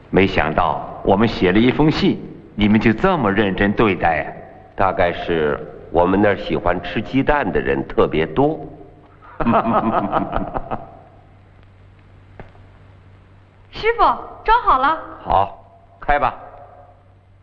没想到我们写了一封信，你们就这么认真对待呀？ 大概是我们那儿喜欢吃鸡蛋的人特别多。 师傅，装好了。 好，开吧。